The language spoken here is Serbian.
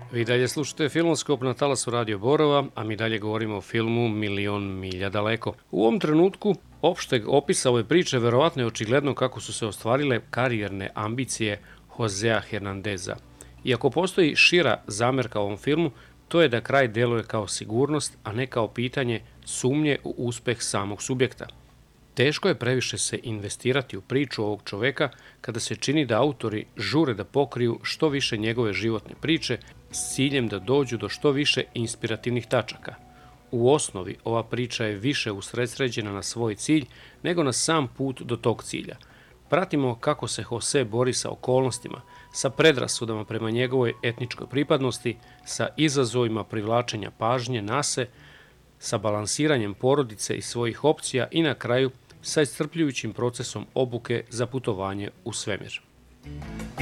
Vi dalje slušate Filmskop na talasu Radio Borova, a mi dalje govorimo o filmu Milion milja daleko. U ovom trenutku opšteg opisa ove priče verovatno je očigledno kako su se ostvarile karijerne ambicije Josea Hernandeza. Iako postoji šira zamerka ovom filmu, to je da kraj deluje kao sigurnost, a ne kao pitanje sumnje u uspeh samog subjekta. Teško je previše se investirati u priču ovog čoveka kada se čini da autori žure da pokriju što više njegove životne priče s ciljem da dođu do što više inspirativnih tačaka. U osnovi ova priča je više usredsređena na svoj cilj nego na sam put do tog cilja. Pratimo kako se Jose bori sa okolnostima, sa predrasudama prema njegovoj etničkoj pripadnosti, sa izazovima privlačenja pažnje na se, sa balansiranjem porodice i svojih opcija i na kraju sa iscrpljujućim procesom obuke za putovanje u svemir.